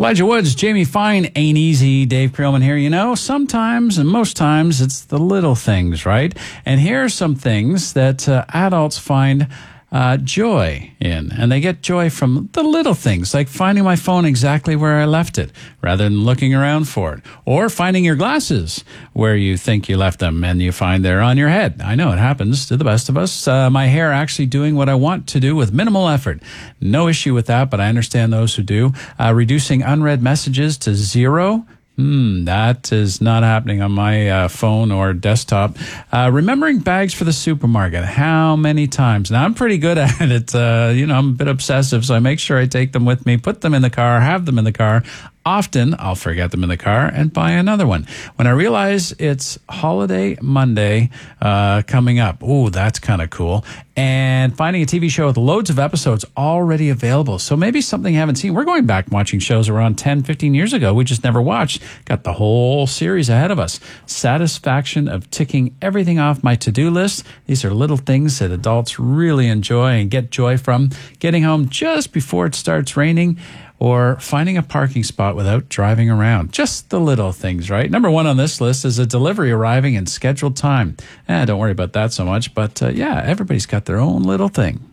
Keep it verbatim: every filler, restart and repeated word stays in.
Elijah Woods, Jamie Fine, Ain't Easy, Dave Creelman here. You know, sometimes and most times it's the little things, right? And here are some things that uh, adults find uh, joy in. And they get joy from the little things, like finding my phone exactly where I left it, rather than looking around for it. Or finding your glasses where you think you left them and you find they're on your head. I know it happens to the best of us. Uh, my hair actually doing what I want to do with minimal effort. No issue with that, but I understand those who do. Uh, reducing unread messages to zero. Hmm, that is not happening on my uh, phone or desktop. Uh, remembering bags for the supermarket. How many times? Now, I'm pretty good at it. Uh, you know, I'm a bit obsessive, so I make sure I take them with me, put them in the car, have them in the car. Often, I'll forget them in the car and buy another one. When I realize it's Holiday Monday uh, coming up, ooh, that's kind of cool. And finding a T V show with loads of episodes already available. So maybe something you haven't seen. We're going back watching shows around ten, fifteen years ago we just never watched. Got the whole series ahead of us. Satisfaction of ticking everything off my to-do list. These are little things that adults really enjoy and get joy from. Getting home just before it starts raining, or finding a parking spot without driving around. Just the little things, right? Number one on this list is a delivery arriving in scheduled time. Eh, don't worry about that so much, but uh, yeah, everybody's got their own little thing.